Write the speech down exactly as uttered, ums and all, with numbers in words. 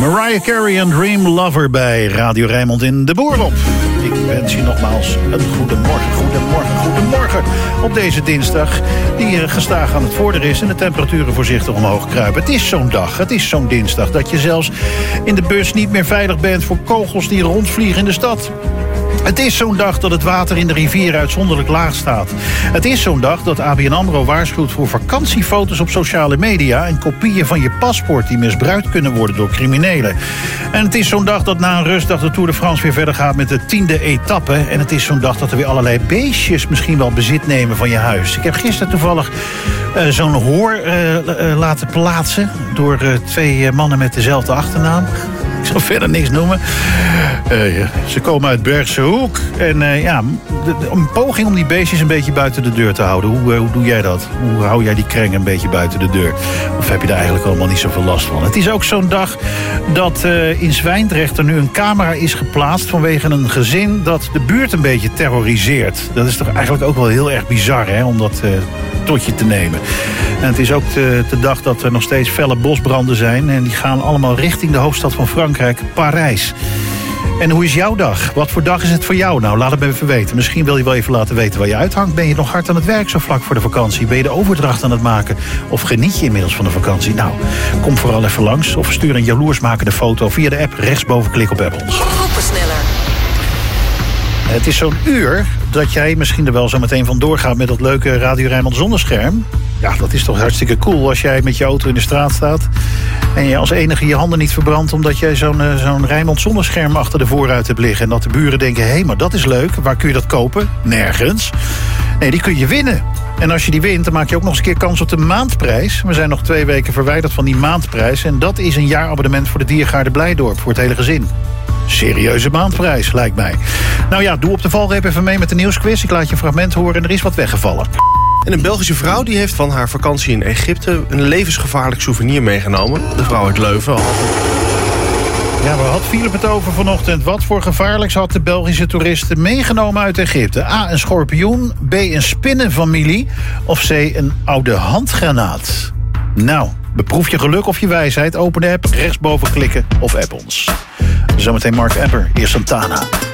Mariah Carey en Dream Lover bij Radio Rijnmond in de Boerop. Ik wens je nogmaals een goedemorgen, goedemorgen, goedemorgen op deze dinsdag die gestaag aan het vorderen is en de temperaturen voorzichtig omhoog kruipen. Het is zo'n dag, het is zo'n dinsdag dat je zelfs in de bus niet meer veilig bent voor kogels die rondvliegen in de stad. Het is zo'n dag dat het water in de rivier uitzonderlijk laag staat. Het is zo'n dag dat A B N AMRO waarschuwt voor vakantiefoto's op sociale media en kopieën van je paspoort die misbruikt kunnen worden door criminelen. En het is zo'n dag dat na een rustdag de Tour de France weer verder gaat met de tiende etappe. En het is zo'n dag dat er weer allerlei beestjes misschien wel bezit nemen van je huis. Ik heb gisteren toevallig uh, zo'n hoor uh, uh, laten plaatsen door uh, twee uh, mannen met dezelfde achternaam. Ik zal verder niks noemen. Uh, ze komen uit Bergse Hoek. En uh, ja, de, de, een poging om die beestjes een beetje buiten de deur te houden. Hoe, uh, hoe doe jij dat? Hoe hou jij die kreng een beetje buiten de deur? Of heb je daar eigenlijk allemaal niet zoveel last van? Het is ook zo'n dag dat uh, in Zwijndrecht er nu een camera is geplaatst vanwege een gezin dat de buurt een beetje terroriseert. Dat is toch eigenlijk ook wel heel erg bizar, hè, om dat uh, tot je te nemen. En het is ook de, de dag dat er nog steeds felle bosbranden zijn. En die gaan allemaal richting de hoofdstad van Frankrijk, Parijs. En hoe is jouw dag? Wat voor dag is het voor jou? Nou, laat het me even weten. Misschien wil je wel even laten weten waar je uithangt. Ben je nog hard aan het werk zo vlak voor de vakantie? Ben je de overdracht aan het maken? Of geniet je inmiddels van de vakantie? Nou, kom vooral even langs. Of stuur een jaloersmakende foto via de app. Rechtsboven klik op Apples. Groepensneller. Het is zo'n uur dat jij misschien er wel zo meteen van doorgaat met dat leuke Radio Rijnmond zonnescherm. Ja, dat is toch hartstikke cool als jij met je auto in de straat staat en je als enige je handen niet verbrandt omdat jij zo'n, uh, zo'n Rijnmond zonnescherm achter de voorruit hebt liggen. En dat de buren denken, hé, hey, maar dat is leuk. Waar kun je dat kopen? Nergens. Nee, die kun je winnen. En als je die wint, dan maak je ook nog eens een keer kans op de maandprijs. We zijn nog twee weken verwijderd van die maandprijs. En dat is een jaarabonnement voor de Diergaarde Blijdorp, voor het hele gezin. Serieuze maandprijs, lijkt mij. Nou ja, doe op de valreep even mee met de nieuwsquiz. Ik laat je een fragment horen en er is wat weggevallen. En een Belgische vrouw die heeft van haar vakantie in Egypte een levensgevaarlijk souvenir meegenomen. De vrouw uit Leuven had Ja, waar had Philip het over vanochtend? Wat voor gevaarlijks had de Belgische toeristen meegenomen uit Egypte? A, een schorpioen, B, een spinnenfamilie of C, een oude handgranaat? Nou, beproef je geluk of je wijsheid. Open de app, rechtsboven klikken of app ons. Zometeen Mark Apper, eerst Santana.